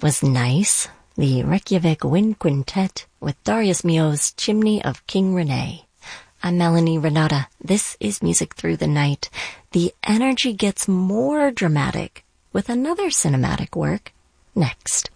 That was nice. The Reykjavik Wind Quintet with Darius Milhaud's Chimney of King Rene. I'm Melanie Renata. This is Music Through the Night. The energy gets more dramatic with another cinematic work next.